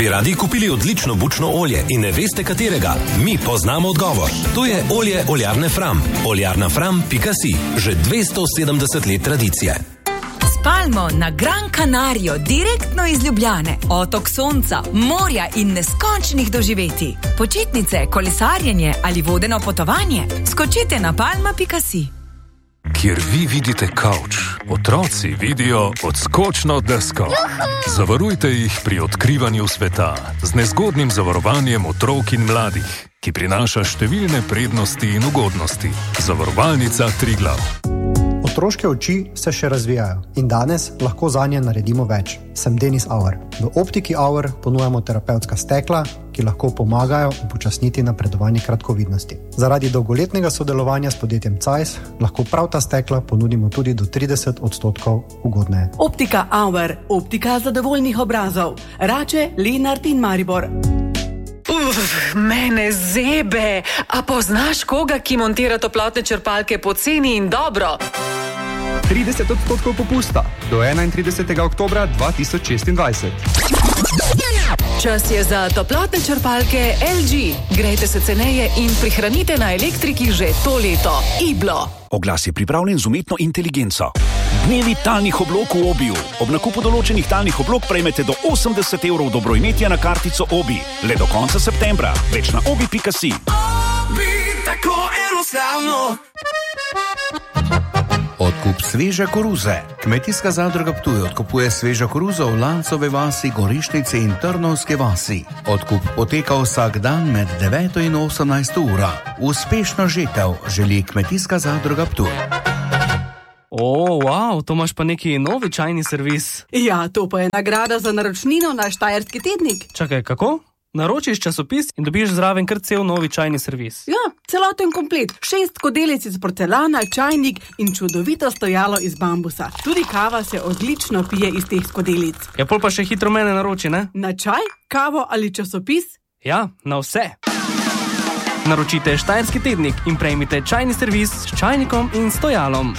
Bi radi kupili odlično bučno olje in ne veste katerega? Mi poznamo odgovor. To je olje oljarne Fram. oljarnafram.si. Že 270 let tradicije. Palmo na Gran Canario, direktno iz Ljubljane. Otok sonca, morja in neskončnih doživetij. Počitnice, kolesarjenje ali vodeno potovanje? Skočite na palma.si. Kjer vi vidite kavč, otroci vidijo odskočno desko. Zavarujte jih pri odkrivanju sveta z nezgodnim zavarovanjem otrok in mladih, ki prinaša številne prednosti in ugodnosti. Zavarovalnica Triglav. Otroške oči se še razvijajo in danes lahko zanje naredimo več. Sem Denis Auer. V Optiki Auer ponujamo terapevtska stekla, ki lahko pomagajo upočasniti napredovanje kratkovidnosti. Zaradi dolgoletnega sodelovanja s podjetjem Zeiss lahko prav ta stekla ponudimo tudi do 30% ugodneje. Optika Auer, optika zadovoljnih obrazov. Rače, Lenart in Maribor. Mene zebe. A poznaš koga, ki montira toplotne črpalke poceni in dobro? 30% popusta do 31. oktobra 2026. Čas je za toplotne črpalke LG. Grejte se ceneje in prihranite na elektriki že to leto. Iblo. Oglas je pripravljen z umetno inteligenco. Dnevi talnih oblog v Obiju. Ob nakupu določenih talnih oblog prejmete do 80 € dobroimetja na kartico Obi. Le do konca septembra. Več na obi.si. Obi, tako enostavno. Odkup sveže koruze. Kmetijska zadruga Ptuj odkupuje svežo koruzo v Lancove vasi, Gorišnici in Trnovske vasi. Odkup poteka vsak dan med 9 in 18 ura. Uspešno žetev želi Kmetijska zadruga Ptuj. Wow, to imaš pa neki novi čajni servis. Ja, to pa je nagrada za naročnino na Štajerski tednik. Čakaj, kako? Naročiš časopis in dobiš zraven kar cel novi čajni servis. Ja, celoten komplet. 6 skodelic iz porcelana, čajnik in čudovito stojalo iz bambusa. Tudi kava se odlično pije iz teh skodelic. Ja, pol pa še hitro mene naroči, ne? Na čaj, kavo ali časopis? Ja, na vse. Naročite Štajerski tednik in prejmite čajni servis s čajnikom in stojalom.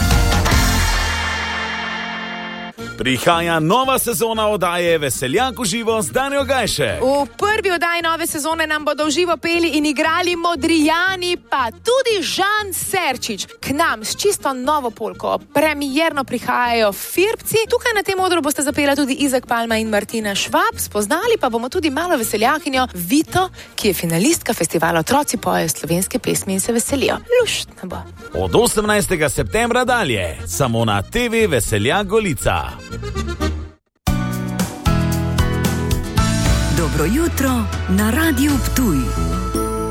Prihaja nova sezona oddaje Veseljak v živo z Danjo Gajše. V prvi oddaji nove sezone nam bodo v živo peli in igrali Modrijani, pa tudi Žan Serčič. K nam s čisto novo polko premierno prihajajo Firpci. Tukaj na tem odru boste zapela tudi Izak Palma in Martina Švab. Spoznali pa bomo tudi malo veseljakinjo Vito, ki je finalistka festivala Otroci pojejo slovenske pesmi in se veselijo. Luštno bo. Od 18. septembra dalje, samo na TV Veseljak Golica. Dobro jutro na Radiu Ptuj.